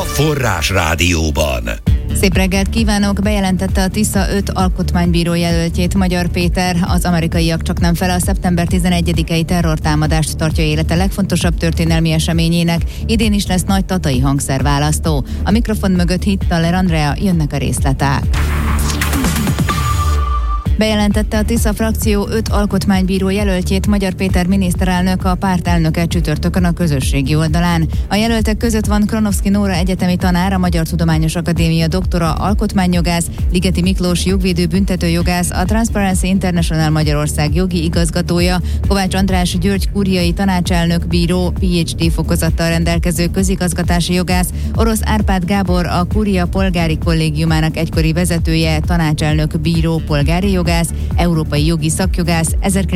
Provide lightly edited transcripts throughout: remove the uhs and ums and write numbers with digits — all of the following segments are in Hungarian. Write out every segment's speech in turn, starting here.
Forrás Rádióban. Szép reggelt kívánok! Bejelentette a Tisza 5 alkotmánybíró jelöltjét Magyar Péter. Az amerikaiak csaknem fele a szeptember 11-i terrortámadást tartja élete legfontosabb történelmi eseményének. Idén is lesz nagy tatai hangszerválasztó. A mikrofon mögött Hittaler Andrea, jönnek a részletek. Bejelentette a Tisza frakció 5 alkotmánybíró jelöltjét Magyar Péter miniszterelnök, a párt elnöke csütörtökön a közösségi oldalán. A jelöltek között van Kronovszky Nóra egyetemi tanár, a Magyar Tudományos Akadémia doktora, alkotmányjogász, Ligeti Miklós jogvédő büntetőjogász, a Transparency International Magyarország jogi igazgatója, Kovács András György kúriai tanácselnök bíró, PhD fokozattal rendelkező közigazgatási jogász, Orosz Árpád Gábor, a Kúria polgári kollégiumának egykori vezetője, tanácselnök bíró, polgári jogász, európai jogi szakjogász,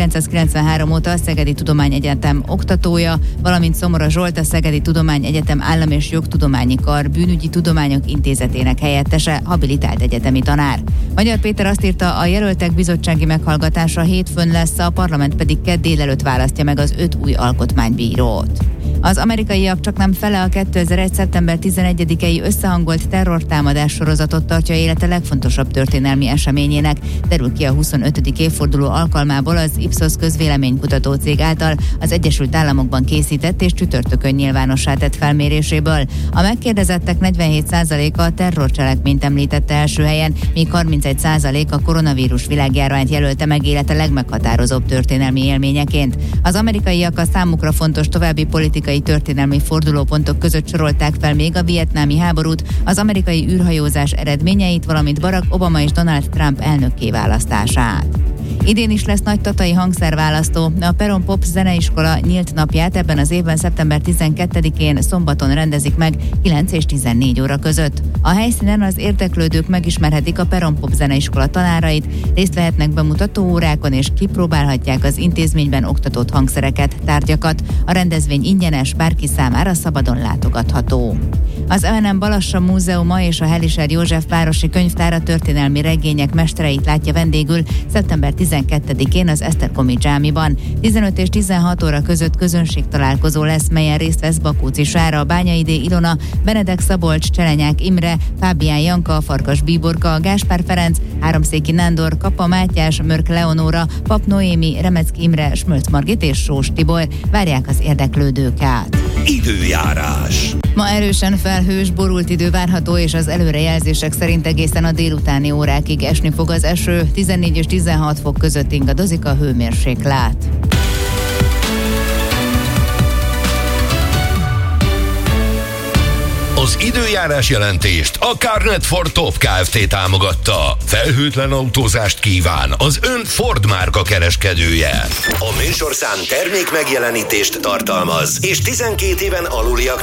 1993 óta a Szegedi Tudományegyetem oktatója, valamint Szomora Zsolt, a Szegedi Tudományegyetem Állam- és Jogtudományi Kar Bűnügyi Tudományok Intézetének helyettese, habilitált egyetemi tanár. Magyar Péter azt írta, a jelöltek bizottsági meghallgatása hétfőn lesz, a parlament pedig kedd délelőtt választja meg az 5 új alkotmánybírót. Az amerikaiak csaknem fele a 2001. szeptember 11-i összehangolt terrortámadás sorozatot tartja élete legfontosabb történelmi eseményének, derül ki a 25. évforduló alkalmából az Ipsos közvéleménykutató cég által az Egyesült Államokban készített és csütörtökön nyilvánossá tett felméréséből. A megkérdezettek 47%-a terrorcselekményt említette első helyen, míg 31% a koronavírus világjárványt jelölte meg élete legmeghatározóbb történelmi élményeként. Az amerikaiak a számukra fontos további politikai történelmi fordulópontok között sorolták fel még a vietnámi háborút, az amerikai űrhajózás eredményeit, valamint Barack Obama és Donald Trump elnökké választását. Idén is lesz nagy tatai hangszerválasztó. A Peron Pop Zeneiskola nyílt napját ebben az évben szeptember 12-én szombaton rendezik meg 9 és 14 óra között. A helyszínen az érdeklődők megismerhetik a Peron Pop Zeneiskola tanárait, részt vehetnek bemutató órákon és kipróbálhatják az intézményben oktatott hangszereket, tárgyakat. A rendezvény ingyenes, bárki számára szabadon látogatható. Az M.N. Balassa Múzeuma és a Helischer József városi könyvtár a történelmi regények mestereit látja vendégül szeptember 12-én az Esztergomi dzsámiban. 15 és 16 óra között közönségtalálkozó lesz, melyen részt vesz Bakóczi Sára, Bányaidé Ilona, Benedek Szabolcs, Cselenyák Imre, Fábián Janka, Farkas Bíborka, Gáspár Ferenc, Háromszéki Nándor, Kapa Mátyás, Mörk Leonóra, Pap Noémi, Remecký Imre, Smölc Margit és Sós Tibor. Várják az érdeklődőket. Időjárás. Ma erősen felhős, borult idő várható, és az előrejelzések szerint egészen a délutáni órákig esni fog az eső, 14 és 16 fok között ingadozik a hőmérséklet. Az időjárás jelentést a Carnet for Top Kft. Támogatta. Felhőtlen autózást kíván az ön Ford márka kereskedője. A műsorszám termék megjelenítést tartalmaz, és 12 éven aluliak